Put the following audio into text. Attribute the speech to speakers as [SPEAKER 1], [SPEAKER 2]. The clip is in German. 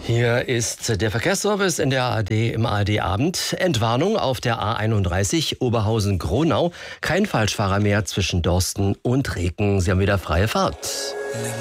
[SPEAKER 1] Hier ist der Verkehrsservice in der ARD im ARD-Abend. Entwarnung auf der A31 Oberhausen-Gronau. Kein Falschfahrer mehr zwischen Dorsten und Reken. Sie haben wieder freie Fahrt.